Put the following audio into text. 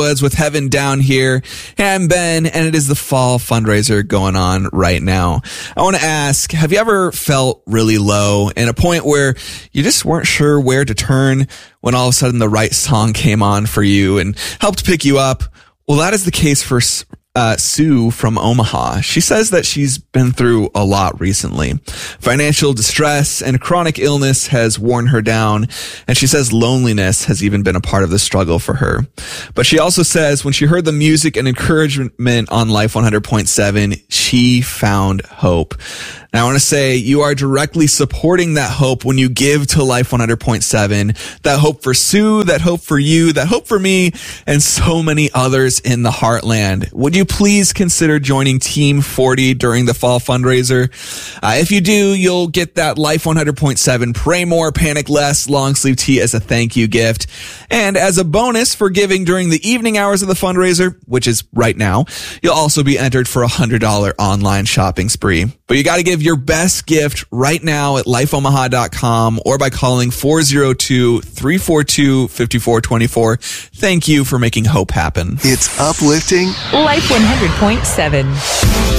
As with Heaven Down Here. Hey, I'm Ben, and it is the fall fundraiser going on right now. I want to ask, have you ever felt really low and a point where you just weren't sure where to turn when all of a sudden the right song came on for you and helped pick you up? Well, that is the case for Sue from Omaha. She says that she's been through a lot recently. Financial distress and chronic illness has worn her down, and she says loneliness has even been a part of the struggle for her. But she also says when she heard the music and encouragement on Life 100.7, she found hope. Now, I want to say you are directly supporting that hope when you give to Life 100.7. That hope for Sue, that hope for you, that hope for me, and so many others in the heartland. Would you please consider joining Team 40 during the fall fundraiser? If you do, you'll get that Life 100.7 Pray More, Panic Less long sleeve tee as a thank you gift. And as a bonus for giving during the evening hours of the fundraiser, which is right now, you'll also be entered for a $100 online shopping spree. But you got to give your best gift right now at lifeomaha.com or by calling 402-342-5424. Thank you for making hope happen. It's uplifting. Life 100.7.